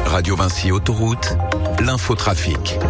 Radio Vinci Autoroute, l'infotrafic.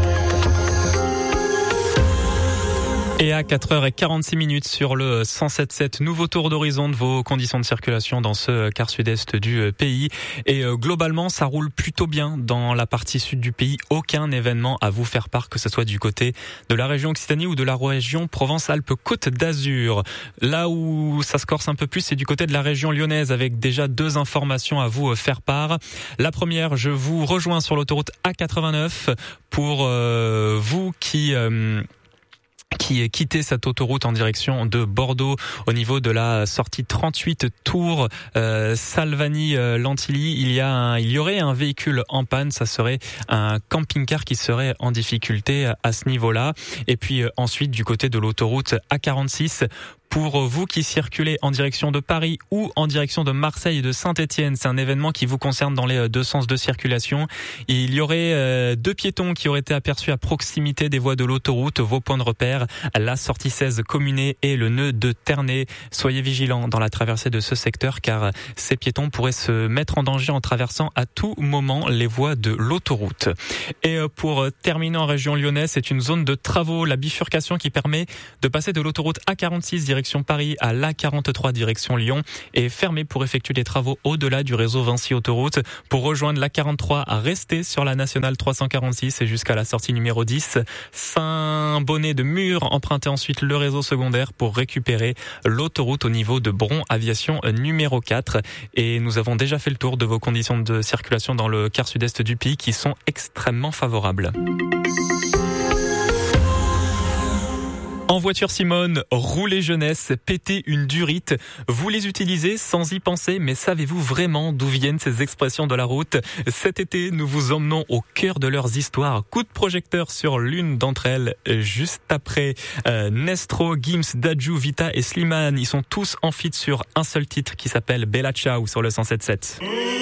Et à 4h46 sur le 107.7, nouveau tour d'horizon de vos conditions de circulation dans ce quart sud-est du pays. Et globalement, ça roule plutôt bien dans la partie sud du pays. Aucun événement à vous faire part, que ce soit du côté de la région Occitanie ou de la région Provence-Alpes-Côte d'Azur. Là où ça se corse un peu plus, c'est du côté de la région lyonnaise, avec déjà deux informations à vous faire part. La première, je vous rejoins sur l'autoroute A89 pour vous qui quittez cette autoroute en direction de Bordeaux au niveau de la sortie 38 Tours Salvani Lantilly. Il y aurait un véhicule en panne, ça serait un camping-car qui serait en difficulté à ce niveau-là. Et puis ensuite du côté de l'autoroute A46, pour vous qui circulez en direction de Paris ou en direction de Marseille et de Saint-Étienne, c'est un événement qui vous concerne dans les deux sens de circulation. Il y aurait deux piétons qui auraient été aperçus à proximité des voies de l'autoroute. Vos points de repère, la sortie 16 Communé et le nœud de Ternay. Soyez vigilants dans la traversée de ce secteur car ces piétons pourraient se mettre en danger en traversant à tout moment les voies de l'autoroute. Et pour terminer en région lyonnaise, c'est une zone de travaux, la bifurcation qui permet de passer de l'autoroute A46 direction Paris à l'A43 direction Lyon est fermée pour effectuer les travaux au-delà du réseau Vinci Autoroute. Pour rejoindre l'A43, à rester sur la nationale 346 et jusqu'à la sortie numéro 10. Saint-Bonnet de Mur, empruntez ensuite le réseau secondaire pour récupérer l'autoroute au niveau de Bron Aviation numéro 4. Et nous avons déjà fait le tour de vos conditions de circulation dans le quart sud-est du pays qui sont extrêmement favorables. En voiture Simone, roulez jeunesse, pétez une durite. Vous les utilisez sans y penser, mais savez-vous vraiment d'où viennent ces expressions de la route ? Cet été, nous vous emmenons au cœur de leurs histoires. Coup de projecteur sur l'une d'entre elles, juste après Nestro, Gims, Dadju, Vita et Slimane. Ils sont tous en feat sur un seul titre qui s'appelle Bella Ciao sur le 107.7.